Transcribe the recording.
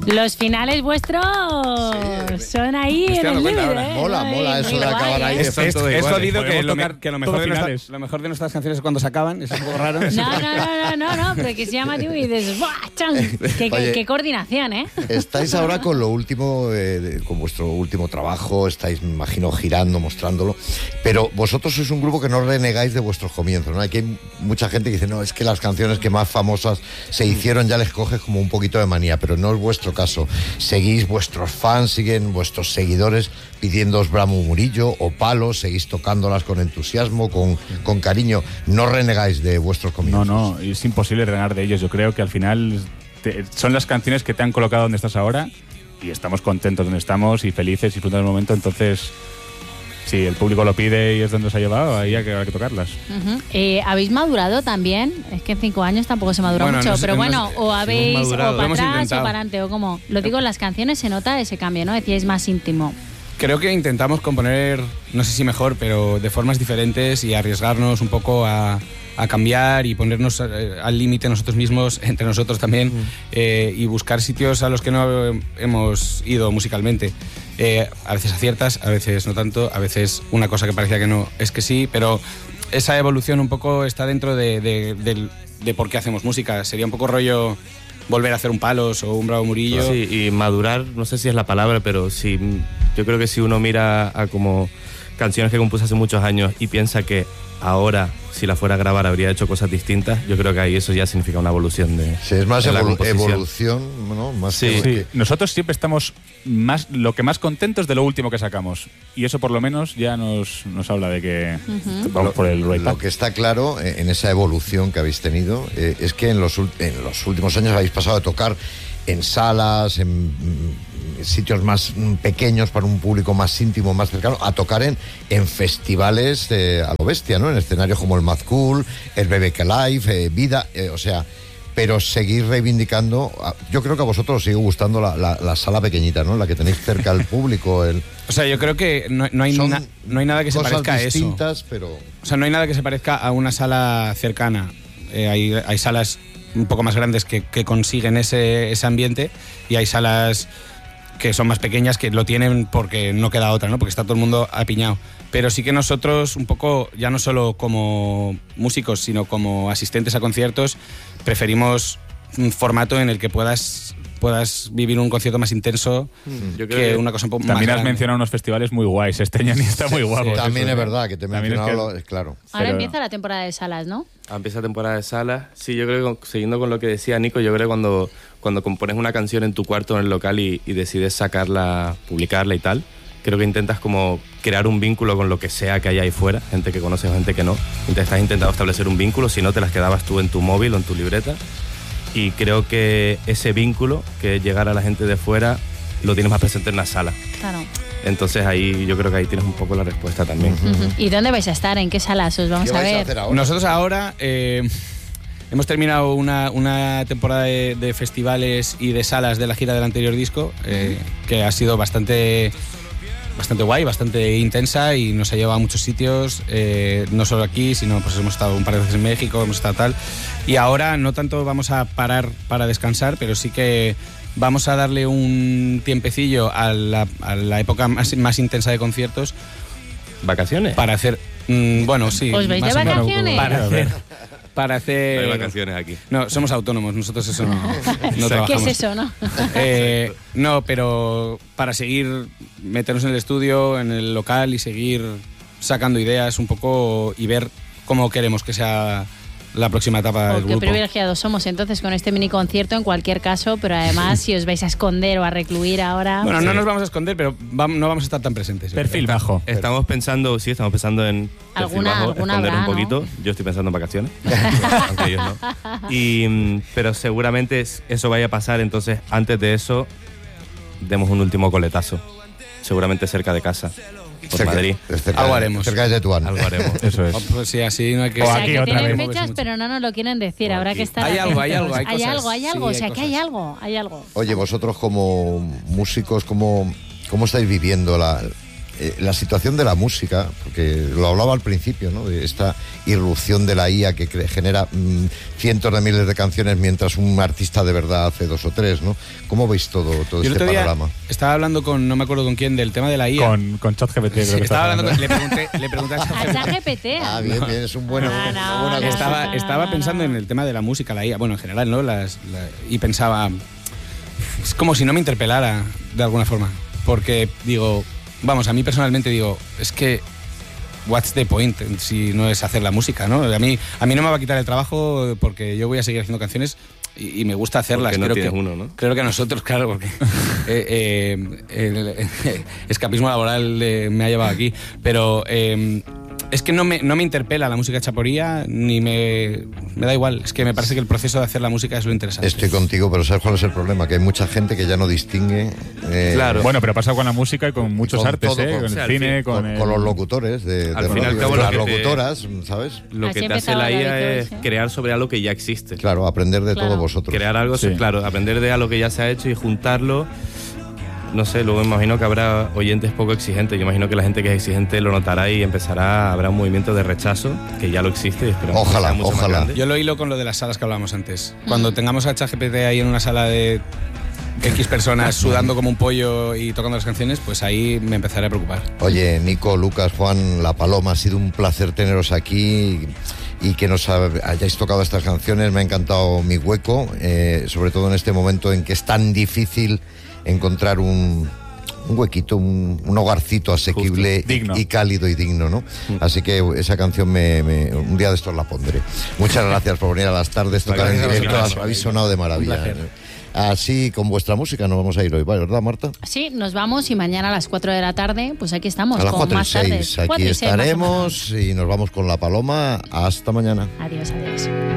Los finales vuestros son ahí en el límite. Mola eso de acabar ahí. Es jodido que lo mejor de nuestras canciones es cuando se acaban. Es un poco raro. No, pero que sea llamativo y dices, ¡buah, chan! Qué coordinación, ¿eh? Estáis ahora con lo último, con vuestro último trabajo, estáis, me imagino, girando, mostrándolo, pero vosotros sois un grupo que no renegáis de vuestros comienzos, ¿no? Aquí hay mucha gente que dice, no, es que las canciones que más famosas se hicieron ya les coges como un poquito de manía, pero no es vuestro caso. Seguís, vuestros fans siguen, vuestros seguidores pidiéndoos Bramo Murillo o Palos, seguís tocándolas con entusiasmo, con cariño. No renegáis de vuestros comienzos. No, es imposible renegar de ellos. Yo creo que al final son las canciones que te han colocado donde estás ahora y estamos contentos donde estamos y felices y disfrutando del momento. Entonces, si el público lo pide y es donde se ha llevado, ahí hay que tocarlas. ¿Habéis madurado también? Es que en 5 años tampoco se madura mucho, pero bueno, o habéis, o para atrás o para adelante, o como. Lo digo, en las canciones se nota ese cambio, ¿no? Decíais más íntimo. Creo que intentamos componer, no sé si mejor, pero de formas diferentes y arriesgarnos un poco a cambiar y ponernos al límite nosotros mismos, entre nosotros también, y buscar sitios a los que no hemos ido musicalmente. A veces aciertas, a veces no tanto, a veces una cosa que parecía que no es que sí, pero esa evolución un poco está dentro de por qué hacemos música. Sería un poco rollo volver a hacer un Palos o un Bramo Murillo. Sí, y madurar, no sé si es la palabra, pero sí, yo creo que si uno mira a como canciones que compuse hace muchos años y piensa que ahora, si la fuera a grabar, habría hecho cosas distintas, yo creo que ahí eso ya significa una evolución de... Sí, es más evolución, ¿no? Más sí. Nosotros siempre estamos lo que más contentos de lo último que sacamos. Y eso por lo menos ya nos habla de que vamos por el right. Lo que está claro en esa evolución que habéis tenido es que en los últimos años habéis pasado de tocar en salas, en sitios más pequeños para un público más íntimo, más cercano, a tocar en festivales a lo bestia, ¿no? En escenarios como el Mad Cool, el BBK Live, Vida, o sea, pero seguir reivindicando. Yo creo que a vosotros os sigue gustando la sala pequeñita, ¿no? La que tenéis cerca al público. O sea, yo creo que no hay nada que se parezca a eso. Pero... O sea, no hay nada que se parezca a una sala cercana. Hay salas un poco más grandes que consiguen ese ambiente y hay salas que son más pequeñas que lo tienen porque no queda otra, ¿no? Porque está todo el mundo apiñado. Pero sí que nosotros un poco, ya no solo como músicos, sino como asistentes a conciertos, preferimos un formato en el que puedas vivir un concierto más intenso que una cosa un poco más También has grande. mencionado unos festivales muy guays. Este año está muy guapo. Sí, también es verdad que te he mencionado, claro. Ahora empieza la temporada de salas, ¿no? Empieza temporada de salas. Sí, yo creo que siguiendo con lo que decía Nico, yo creo que cuando compones una canción en tu cuarto en el local y decides sacarla, publicarla y tal, creo que intentas como crear un vínculo con lo que sea que haya ahí fuera, gente que conoces o gente que no. Entonces has intentado establecer un vínculo, si no te las quedabas tú en tu móvil o en tu libreta. Y creo que ese vínculo, que es llegar a la gente de fuera, lo tienes más presente en la sala. Claro. Entonces ahí yo creo que ahí tienes un poco la respuesta también. ¿Y dónde vais a estar? ¿En qué salas os vamos a ver? Nosotros ahora hemos terminado una temporada de festivales y de salas de la gira del anterior disco, que ha sido bastante guay, bastante intensa y nos ha llevado a muchos sitios, no solo aquí, sino pues hemos estado un par de veces en México, hemos estado tal. Y ahora no tanto vamos a parar para descansar, pero sí que vamos a darle un tiempecillo a la época más intensa de conciertos. ¿Vacaciones? Para hacer... bueno, sí. ¿Os vais de vacaciones? Para hacer... No hay vacaciones aquí. No, somos autónomos, nosotros eso no trabajamos. ¿Qué es eso, no? No, pero para seguir, meternos en el estudio, en el local y seguir sacando ideas un poco y ver cómo queremos que sea la próxima etapa del grupo. Qué privilegiados somos entonces con este mini concierto en cualquier caso, pero además si os vais a esconder o a recluir ahora... Bueno, no nos vamos a esconder, pero no vamos a estar tan presentes. Perfil bajo. Estamos pensando en perfil bajo, esconder un poquito. ¿No? Yo estoy pensando en vacaciones, aunque ellos no. Pero seguramente eso vaya a pasar, entonces antes de eso demos un último coletazo, seguramente cerca de casa. Por Madrid. Algo haremos. Cerca de Tetuán. Algo haremos. Eso es. Pues sí, así no hay que... O sea, aquí que otra tienen vez. fechas, pero no nos lo quieren decir. Habrá que estar Hay algo, atentos. hay cosas. Hay algo. Sí, O sea, que hay algo. Oye, vosotros como músicos, ¿cómo estáis viviendo la situación de la música, porque lo hablaba al principio, ¿no? De esta irrupción de la IA que genera cientos de miles de canciones mientras un artista de verdad hace 2 o 3, ¿no? ¿Cómo veis todo este panorama? Estaba hablando con, no me acuerdo con quién, del tema de la IA. Con ChatGPT, creo que estaba hablando le pregunté a ChatGPT. Bien, es un buen... Estaba pensando en el tema de la música, la IA, bueno, en general, ¿no? Y pensaba, es como si no me interpelara de alguna forma, porque digo, vamos, a mí personalmente digo, es que what's the point si no es hacer la música, ¿no? A mí no me va a quitar el trabajo porque yo voy a seguir haciendo canciones y me gusta hacerlas. Porque no tienes uno, ¿no? Creo que a nosotros, claro, porque el escapismo laboral me ha llevado aquí, pero es que no me interpela la música hecha por IA, ni me da igual. Es que me parece que el proceso de hacer la música es lo interesante. Estoy contigo, pero ¿sabes cuál es el problema? Que hay mucha gente que ya no distingue... Claro. Bueno, pero pasa con la música y con muchos artes, con el cine, con los locutores al fin y al cabo, las locutoras, ¿sabes? Lo que te hace la IA es crear sobre algo que ya existe. Claro, aprender de todos vosotros. Crear algo, claro, aprender de algo que ya se ha hecho y juntarlo. No sé, luego me imagino que habrá oyentes poco exigentes. Yo imagino que la gente que es exigente lo notará y habrá un movimiento de rechazo, que ya lo existe. Ojalá. Más yo lo hilo con lo de las salas que hablábamos antes. Cuando tengamos a ChatGPT ahí en una sala de X personas sudando como un pollo y tocando las canciones, pues ahí me empezaré a preocupar. Oye, Nico, Lucas, Juan, La Paloma, ha sido un placer teneros aquí y que nos hayáis tocado estas canciones. Me ha encantado Mi Hueco, sobre todo en este momento en que es tan difícil encontrar un huequito, un hogarcito asequible y cálido y digno, ¿no? Así que esa canción un día de estos la pondré. Muchas gracias por venir a las tardes, tocar en directo. Habéis sonado de maravilla. Así, con vuestra música nos vamos a ir hoy, ¿verdad, Marta? Sí, nos vamos y mañana a las 4 de la tarde, pues aquí estamos. A las con 4 más y 6, tardes. aquí estaremos y nos vamos con La Paloma. Hasta mañana. Adiós.